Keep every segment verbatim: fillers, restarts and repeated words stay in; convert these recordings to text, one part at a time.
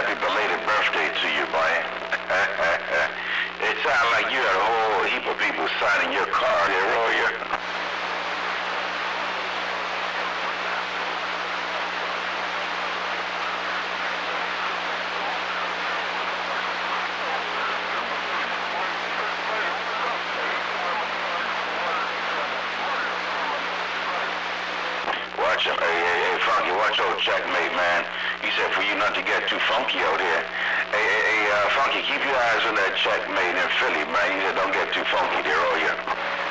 happy belated birthday to you, boy. It sounds like you had a whole heap of people signing your card there, Royer. Watch him. Hey, hey, hey, Funky, watch old Checkmate, man. He said for you not to get too funky out here. Hey, hey, hey, uh, Funky, keep your eyes on that Checkmate in Philly, man. He said don't get too funky there, oh yeah.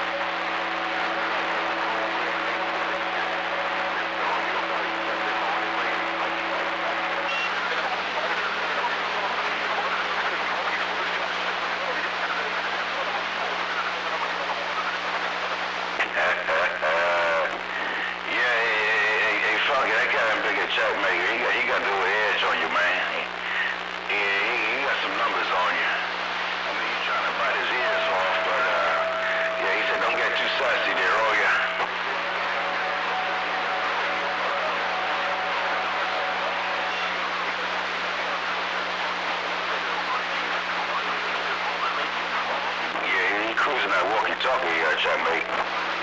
Checkmate, he got, he got the edge on you, man. He, he, he got some numbers on you. I mean, he's trying to bite his ears off, but, uh, yeah, he said don't get too sassy there, oh, yeah. Yeah, he cruising that walkie-talkie, uh, Checkmate.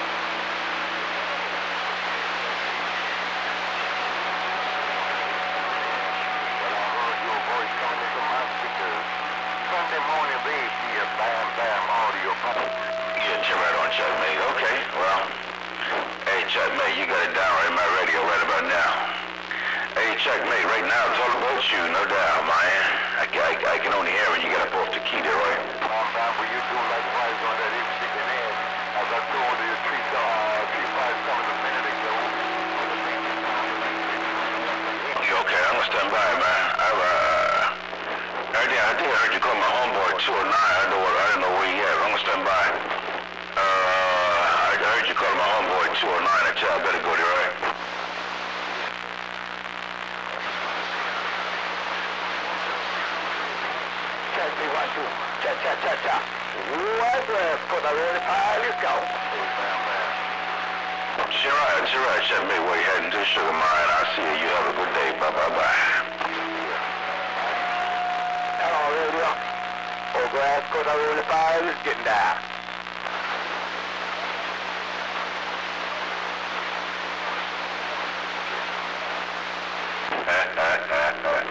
Yeah, turn right on, Checkmate. Okay, well, hey, Checkmate, you got it down right in my radio right about now. Hey, Checkmate, right now it's all about you, no doubt, man. I, I, I can only hear when you get up off the key there, right? Calm down, will you do likewise on that chicken head? As I told you, tree, uh, tree five coming a minute ago. You okay? I'm gonna stand by, man. I've, uh, I did, I did heard you call my homeboy two oh nine. I don't know what, I don't know where he at. I'm gonna stand by. Uh, I heard you call my homeboy two oh nine. I tell you I better go there, right? Check me one, two. Cha, cha, cha, cha. What the put a really pile you go. Sure right, sure right, Checkmate. Where you heading to, Sugar Mine? I'll see you. You have a good day. Bye, bye, bye. Hello, radio. Oh, grass, put a really pile is getting down.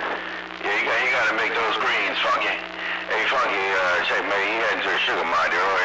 Yeah, you got, you got to make those greens, Funky. Hey, Funky, uh, Checkmate, he heading to the Sugar Mine there,